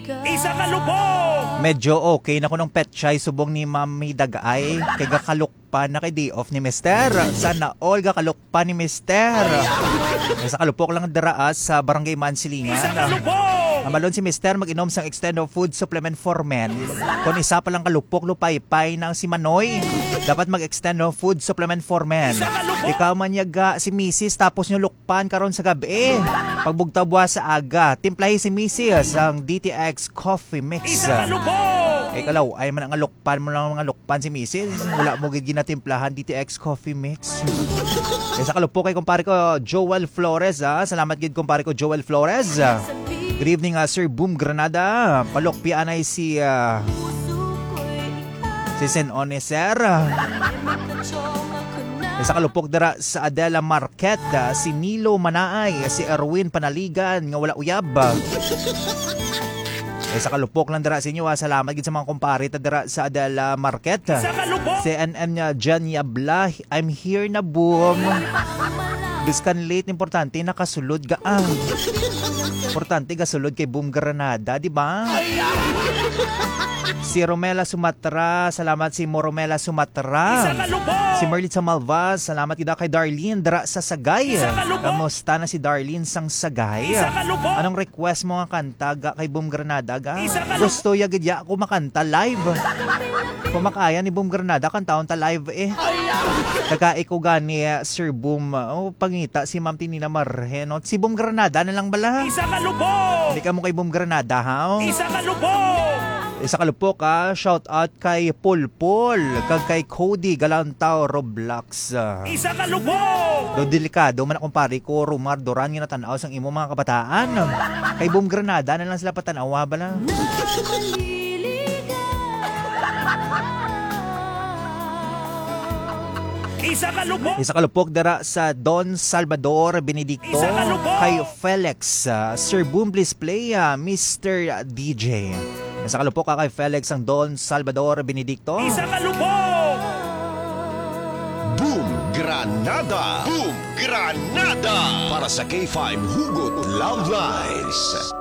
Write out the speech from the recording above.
Isa ka lubong! Medyo okay na ko ng pet chai subong ni Mami Dagay. Kay gakalukpa na kay day off ni Mister. Sana all gakalukpa ni Mister. Sa kalupok lang daraas sa Barangay Mansilingan. Isa ka lubong! Amalon si Mister mag-inom sang extended food supplement for men. Kung isa pa lang kalupok lupay-pay ng si Manoy, dapat mag-extend ng food supplement for men. Ikaw man yaga si Mrs. tapos nyo lukpan karon sa gabi. Pagbugtaw buwas sa aga, timplahi si Mrs. ang DTX Coffee Mix. Isa ka lubong! Eh kalaw, ay man ang alukpan mo lang mga lukpan si Mrs. Wala mo ginatimplahan DTX Coffee Mix. Sa kalupok kay kumpare ko Joel Flores. Salamat gid kumpare ko Joel Flores. Good evening, Sir Boom Granada. Palokpian ay si Sen Oneser. Sa kalupok dara sa Adela Market, si Nilo Manaay, si Erwin Panaligan nga wala uyab. Sa kalupok lang dara sa inyo, salamat gid sa mga kumpare ta dara sa Adela Market. Si NM niya Jan Yabla, I'm here na boom. Biskan late, importante nakasulod ga importante gasulod kay Boom Granada, di ba? Si Romela Sumatra, salamat si Moromela Sumatra. Si Merlitza Malvas, salamat ida kay Darlene dara sa Sagay. Kamusta na si Darlene sang Sagay? Anong request mo nga kanta ga kay Boom Granada ga? Gusto ya gid ya ako makanta live. Kumakaya ni Boom Granada kantaon ta live eh. Nagkaiko gani Sir Boom. Pangita si Ma'am Tinina Marhen. Si Boom Granada na lang bala. Isa ka lubong! Hindi ka mo kay Boom Granada ha? Isa ka lubong! Isa kalupok shout out kay Pulpul, kag kay Cody Galantao Roblox. Isa ka lubong! Do delikado man akong pare ko Rumar Doran nga natanaw sang imo mga kabataan. Kay Boom Granada na lang sila patanawa bala. Isa ka lubong! Isa kalupok dara sa Don Salvador Benedicto kay Felix. Sir Boom please play Mr. DJ. Isa kalupok kay Felix ang Don Salvador Benedicto. Isa ka lubong! Boom Granada! Boom Granada! Para sa K5 Hugot Love Lines.